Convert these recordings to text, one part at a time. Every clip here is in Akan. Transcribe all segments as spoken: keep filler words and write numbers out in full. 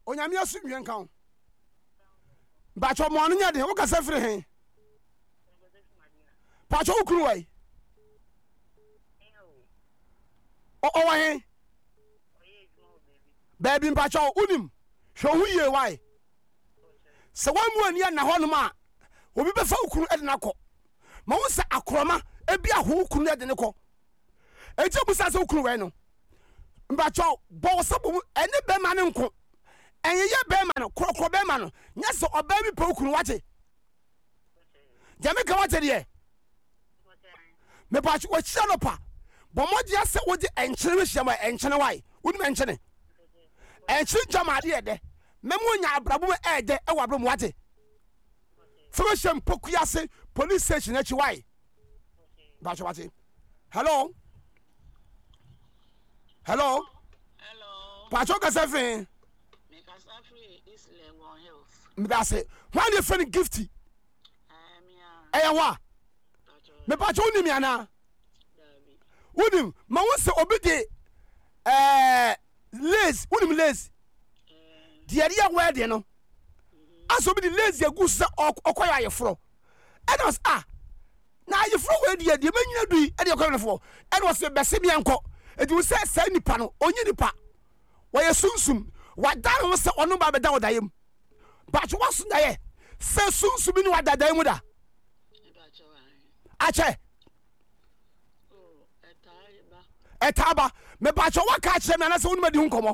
onyame asu nwen kan ba cho mo no nya de wo ka sa firi he pa cho ukuru wai o o wa he baby pa cho unim hwe hu ye wai se wa mu ani na ho no ma obi be fa ukuru e de na kɔ ma wo sa akroma e bia ho ukuru e de ne kɔ e je mu sa se ukuru wai no mba cho bo sa bo ene be ma ne nko enye ye be ma no krokro be ma no nya se oba bi pa ukuru wache Jamaica wache de me pa wo chia no pa bo mo dia se wo de enchene we hia ma enchene wai wo ni enchene enchene jama de de memo nya abrabo e de e wa bro mo wache fellowship pokuya se police station echi wai ba cho wache hello hello hello pa cho ka se fin me ka sa free is Legon Hills me da se why dey friend gifty eh me eh ya wa me pa cho ni mi ana unim ma wo se obi de eh lace unim lace de area where de no aso bi de lace agu se okoya ayefro and was ah na ayefro we de de manyina dui e de okoya nefo and was be se mi anko e di wo se sa nipa no onye nipa wo ye sunsum wa dan wo se ono ba be da wo dayem ba cho waso na ye se sunsum ni wa da dayem da ache etaba me ba cho wa ka che me na se wonu ma di hunkomo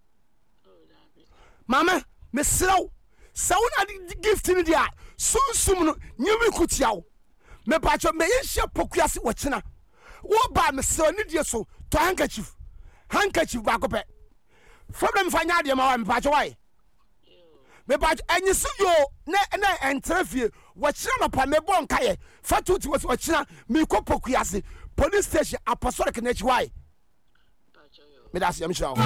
mama me sraw se wona di gift ni dia sunsum no nyemi kutiawo me ba cho me yehia pokuase wo china wo ba me sraw ni dia so to handkerchief handkerchief ba ko pe problem fa nya de ma wa me ba cho wai me ba enyi su yo na na entrefie wo china no pa me bon kaye fa tuti wo china me ko pokuase police station apostolic na chi wai me da se am shawo